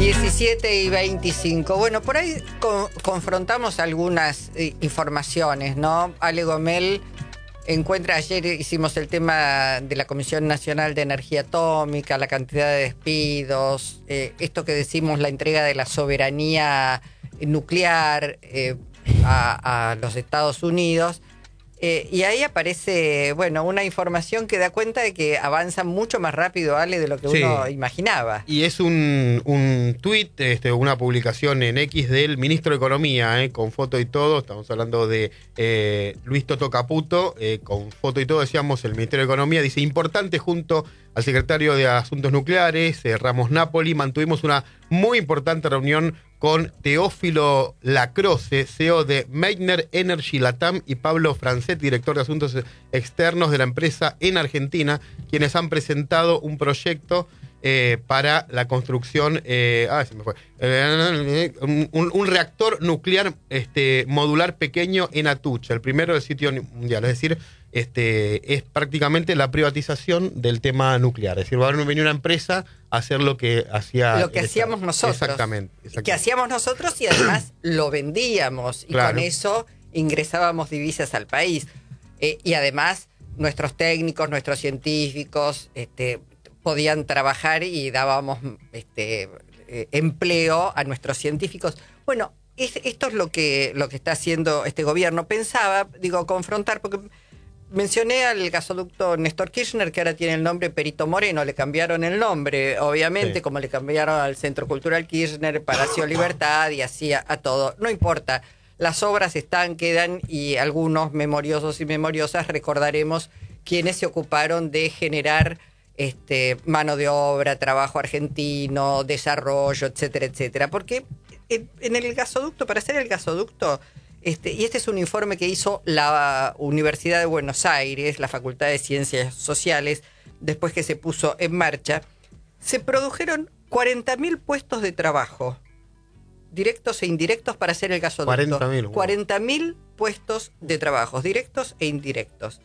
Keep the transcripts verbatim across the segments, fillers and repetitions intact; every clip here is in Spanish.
diecisiete y veinticinco. Bueno, por ahí co confrontamos algunas eh, informaciones, ¿no? Ale Gomel encuentra, ayer hicimos el tema de la Comisión Nacional de Energía Atómica, la cantidad de despidos, eh, esto que decimos, la entrega de la soberanía nuclear eh, a, a los Estados Unidos. Eh, y ahí aparece, bueno, una información que da cuenta de que avanza mucho más rápido, Ale, de lo que sí. uno imaginaba. Y es un, un tuit, este, una publicación en X del ministro de Economía, eh, con foto y todo. Estamos hablando de eh, Luis Toto Caputo, eh, con foto y todo, decíamos, el Ministerio de Economía. Dice, importante, junto al secretario de Asuntos Nucleares, eh, Ramos Napoli, mantuvimos una muy importante reunión con Teófilo Lacroce, C E O de Meitner Energy Latam, y Pablo Francetti, director de Asuntos Externos de la empresa en Argentina, quienes han presentado un proyecto eh, para la construcción, eh, ah, se me fue, eh, un, un reactor nuclear este, modular pequeño en Atucha, el primero del sitio mundial, es decir, este, es prácticamente la privatización del tema nuclear, es decir, va a venir una empresa a hacer lo que hacía lo que hacíamos nosotros, exactamente, exactamente, que hacíamos nosotros y además lo vendíamos y claro. Con eso ingresábamos divisas al país eh, y además nuestros técnicos, nuestros científicos este, podían trabajar y dábamos este, eh, empleo a nuestros científicos. Bueno, es, esto es lo que, lo que está haciendo este gobierno. Pensaba, digo, confrontar, porque mencioné al gasoducto Néstor Kirchner, que ahora tiene el nombre Perito Moreno, le cambiaron el nombre, obviamente, sí. Como le cambiaron al Centro Cultural Kirchner, Palacio Libertad y así a, a todo. No importa, las obras están, quedan, y algunos memoriosos y memoriosas recordaremos quienes se ocuparon de generar este, mano de obra, trabajo argentino, desarrollo, etcétera, etcétera. Porque en, en el gasoducto, para hacer el gasoducto, Este, y este es un informe que hizo la Universidad de Buenos Aires, la Facultad de Ciencias Sociales, después que se puso en marcha, se produjeron cuarenta mil puestos de trabajo, directos e indirectos, para hacer el gasoducto. cuarenta mil. Wow. cuarenta mil puestos de trabajo, directos e indirectos.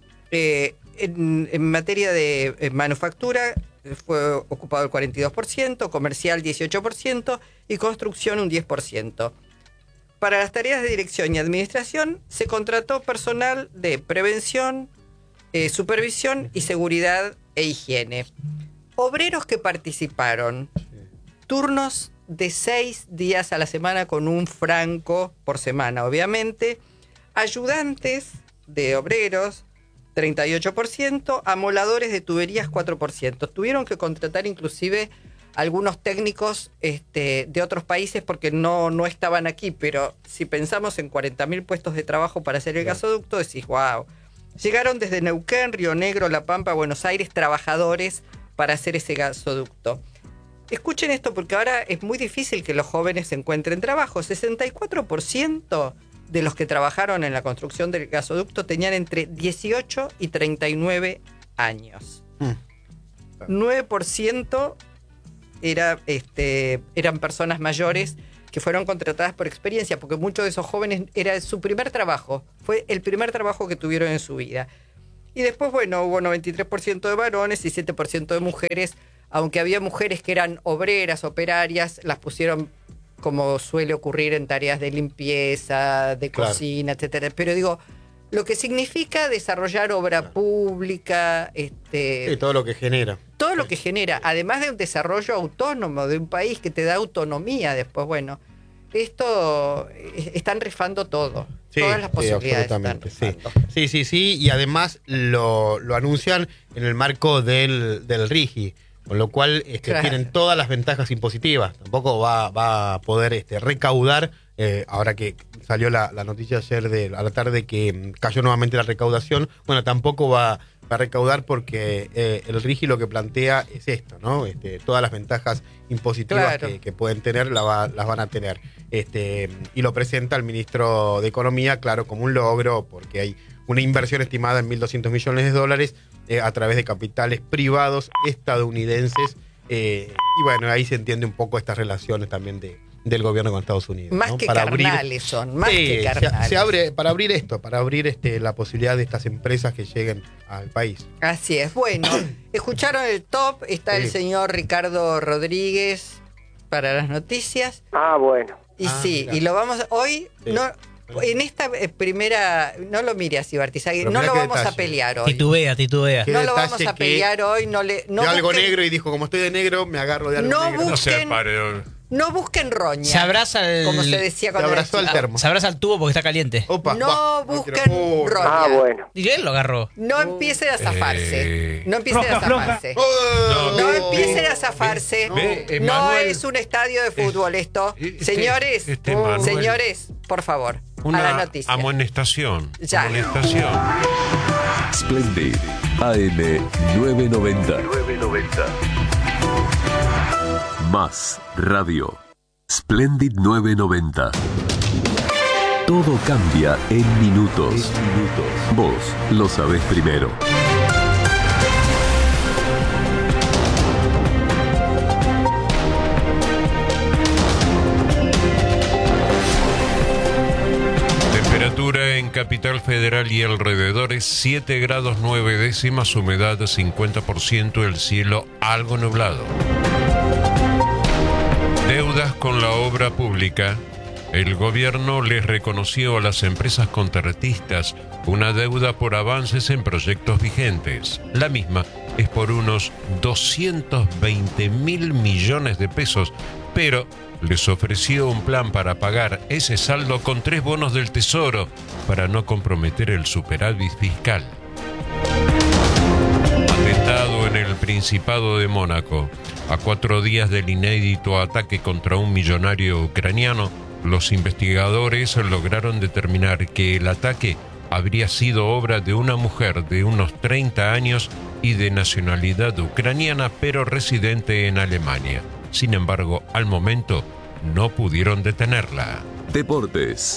Eh, en, en materia de en manufactura fue ocupado el cuarenta y dos por ciento, comercial dieciocho por ciento y construcción un diez por ciento. Para las tareas de dirección y administración se contrató personal de prevención, eh, supervisión y seguridad e higiene. Obreros que participaron, turnos de seis días a la semana con un franco por semana, obviamente. Ayudantes de obreros, treinta y ocho por ciento. Amoladores de tuberías, cuatro por ciento. Tuvieron que contratar inclusive algunos técnicos este, de otros países porque no, no estaban aquí, pero si pensamos en cuarenta mil puestos de trabajo para hacer el gasoducto, decís, wow. Llegaron desde Neuquén, Río Negro, La Pampa, Buenos Aires, trabajadores para hacer ese gasoducto. Escuchen esto, porque ahora es muy difícil que los jóvenes encuentren trabajo. sesenta y cuatro por ciento de los que trabajaron en la construcción del gasoducto tenían entre dieciocho y treinta y nueve años. Mm. nueve por ciento Era, este, eran personas mayores que fueron contratadas por experiencia, porque muchos de esos jóvenes era su primer trabajo, fue el primer trabajo que tuvieron en su vida. Y después, bueno, hubo noventa y tres por ciento de varones y siete por ciento de mujeres, aunque había mujeres que eran obreras, operarias, las pusieron como suele ocurrir en tareas de limpieza, de claro. cocina, etcétera. Pero digo, lo que significa desarrollar obra claro. pública, este, sí, todo lo que genera. Todo lo que genera, además de un desarrollo autónomo de un país que te da autonomía después, bueno, esto están rifando todo. Sí, todas las posibilidades sí, están rifando. Sí, sí, sí, sí, y además lo, lo anuncian en el marco del, del RIGI, con lo cual este, claro. tienen todas las ventajas impositivas. Tampoco va, va a poder este, recaudar. Eh, ahora que salió la, la noticia ayer de, a la tarde que cayó nuevamente la recaudación, bueno, tampoco va, va a recaudar porque eh, el RIGI lo que plantea es esto, ¿no? Este, todas las ventajas impositivas claro. que, que pueden tener la va, las van a tener. Este, y lo presenta el ministro de Economía, claro, como un logro, porque hay una inversión estimada en mil doscientos millones de dólares eh, a través de capitales privados estadounidenses. Eh, y bueno, ahí se entiende un poco estas relaciones también de del gobierno con Estados Unidos. Más ¿no? que para carnales abrir, son, más sí, que carnales. Se, se abre, para abrir esto, para abrir este, la posibilidad de estas empresas que lleguen al país. Así es. Bueno, escucharon el top, está sí. el señor Ricardo Rodríguez, para las noticias. Ah, bueno. Y Ah, sí, mira. y lo vamos a, hoy Sí. no en esta eh, primera, no lo mire así, Bartizagui, Pero no mirá lo qué vamos detalle. a pelear hoy. Titubea, titubea. Qué No lo vamos detalle a que- pelear hoy, no le no de algo busquen, negro y dijo, como estoy de negro, me agarro de algo No negro. No sea busquen- paredón. no busquen roña. Se abraza el... como se decía Se cuando era abrazó al chico. termo. Se abraza el tubo porque está caliente. Opa, No va, busquen quiero- roña. Ah, bueno. Y él lo agarró. No empiecen a zafarse. Eh, No empiecen a zafarse. Oh, No ve, empiecen ve, a zafarse. ve, No Emanuel, es un estadio de fútbol esto. este- Señores, este Emanuel. señores, por favor, a la Una noticia. amonestación. Ya. Amonestación. Splendid A M nueve noventa. Más radio. Splendid nueve noventa. Todo cambia en minutos. Vos lo sabés primero. Temperatura en Capital Federal y alrededores siete grados nueve décimas, humedad cincuenta por ciento, el cielo algo nublado. Deudas con la obra pública. El gobierno les reconoció a las empresas contratistas una deuda por avances en proyectos vigentes. La misma es por unos doscientos veinte mil millones de pesos, pero les ofreció un plan para pagar ese saldo con tres bonos del Tesoro para no comprometer el superávit fiscal. Atentado en el Principado de Mónaco. A cuatro días del inédito ataque contra un millonario ucraniano, los investigadores lograron determinar que el ataque habría sido obra de una mujer de unos treinta años y de nacionalidad ucraniana, pero residente en Alemania. Sin embargo, al momento, no pudieron detenerla. Deportes.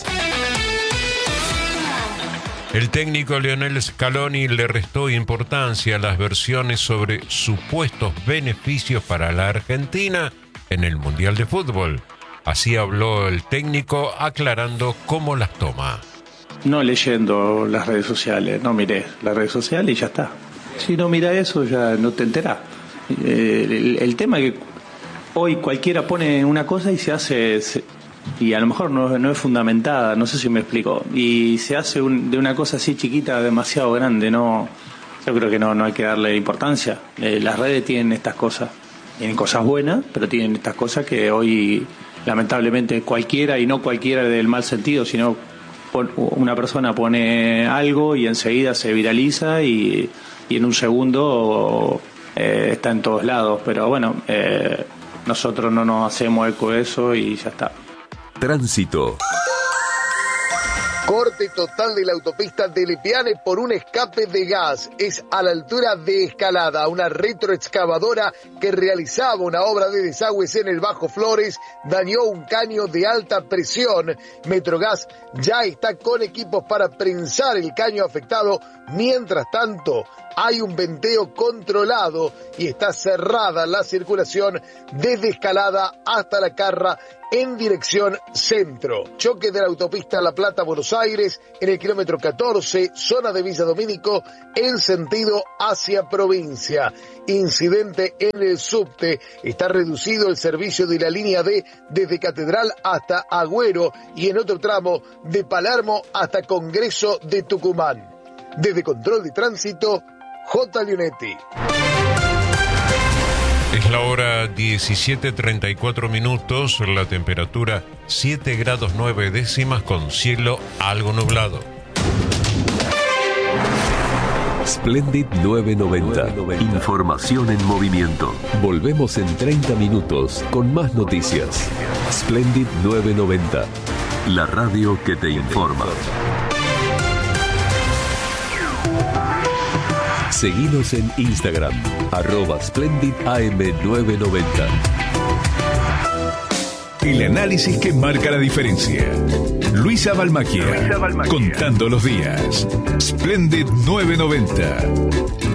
El técnico Lionel Scaloni le restó importancia a las versiones sobre supuestos beneficios para la Argentina en el Mundial de Fútbol. Así habló el técnico aclarando cómo las toma. No leyendo las redes sociales, no miré las redes sociales y ya está. Si no mira eso ya no te enterás. Eh, el, el tema es que hoy cualquiera pone una cosa y se hace, se, y a lo mejor no, no es fundamentada, no sé si me explico, y se hace un, de una cosa así chiquita demasiado grande. No, yo creo que no, no hay que darle importancia. Eh, las redes tienen estas cosas, tienen cosas buenas, pero tienen estas cosas que hoy lamentablemente cualquiera, y no cualquiera del mal sentido, sino una persona pone algo y enseguida se viraliza y, y en un segundo eh, está en todos lados. Pero bueno, eh, nosotros no nos hacemos eco de eso y ya está. Tránsito. Corte total de la autopista de Lepiane por un escape de gas. Es a la altura de Escalada. Una retroexcavadora que realizaba una obra de desagües en el Bajo Flores dañó un caño de alta presión. Metrogas ya está con equipos para prensar el caño afectado. Mientras tanto, hay un venteo controlado y está cerrada la circulación desde Escalada hasta La Carra en dirección centro. Choque de la autopista La Plata-Buenos Aires en el kilómetro catorce, zona de Villa Domínico, en sentido hacia provincia. Incidente en el subte. Está reducido el servicio de la línea D desde Catedral hasta Agüero y en otro tramo de Palermo hasta Congreso de Tucumán. Desde Control de Tránsito, J. Leonetti. Es la hora diecisiete treinta y cuatro minutos, la temperatura siete grados nueve décimas con cielo algo nublado. Splendid nueve noventa. Información en movimiento. Volvemos en treinta minutos con más noticias. Splendid nueve noventa. La radio que te informa. Seguinos en Instagram, arroba Splendid A M nueve noventa. El análisis que marca la diferencia. Luisa Balmacchia, contando los días. Splendid nueve noventa.